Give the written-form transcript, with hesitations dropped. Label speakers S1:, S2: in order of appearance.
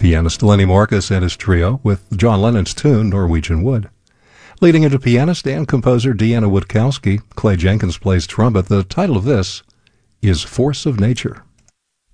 S1: Pianist Lenny Marcus and his trio with John Lennon's tune, Norwegian Wood. Leading into pianist and composer Deanna Witkowski, Clay Jenkins plays trumpet. The title of this is Force of Nature.